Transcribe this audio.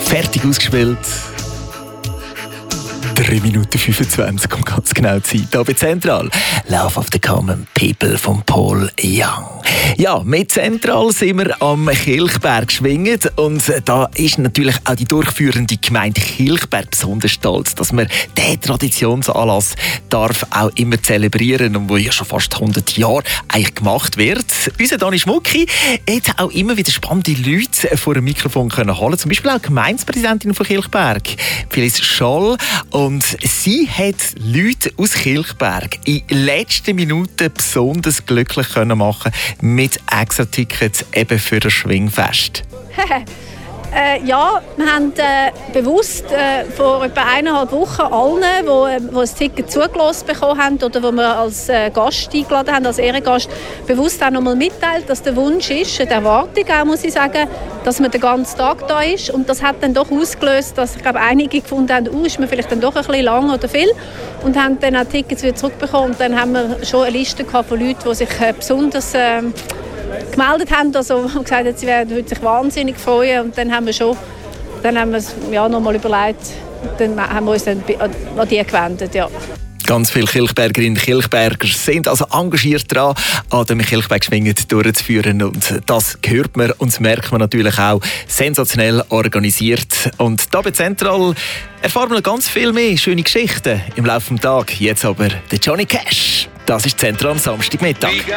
Fertig ausgespielt. 3 Minuten 25, um ganz genau die Zeit. Hier bei Zentral. Love of the Common People von Paul Young. Ja, mit Zentral sind wir am Kilchberg schwingen. Und da ist natürlich auch die durchführende Gemeinde Kilchberg besonders stolz, dass man diesen Traditionsanlass darf auch immer zelebrieren und wo ja schon fast 100 Jahre eigentlich gemacht wird. Unser Dani Schmucki hat auch immer wieder spannende Leute vor dem Mikrofon können holen. Zum Beispiel auch die Gemeindepräsidentin von Kilchberg, Phyllis Scholl. Und sie hat Leute aus Kilchberg in letzten Minuten besonders glücklich können machen mit Extra-Tickets eben für das Schwingfest. Ja, wir haben bewusst vor etwa 1,5 Wochen allen, die ein Ticket zugelassen bekommen haben oder die wir als Gast eingeladen haben, als Ehrengast, bewusst auch noch mal mitteilt, dass der Wunsch ist, die Erwartung auch, muss ich sagen, dass man den ganzen Tag da ist. Und das hat dann doch ausgelöst, dass ich glaube, einige gefunden haben, ist mir vielleicht dann doch ein bisschen lang oder viel, und haben dann auch Tickets wieder zurückbekommen. Und dann haben wir schon eine Liste gehabt von Leuten, die sich besonders gemeldet haben, also gesagt haben, sie würden sich wahnsinnig freuen, und dann haben wir es noch mal überlegt, dann haben wir uns dann an die gewendet, ja. Ganz viele Kilchbergerinnen und Kilchberger sind also engagiert daran, an dem Kilchberg-Schwingen durchzuführen. Und das hört man und das merkt man natürlich auch sensationell organisiert. Und da bei Zentral erfahren wir ganz viel mehr schöne Geschichten im Laufe des Tages. Jetzt aber der Johnny Cash. Das ist Zentral am Samstagmittag.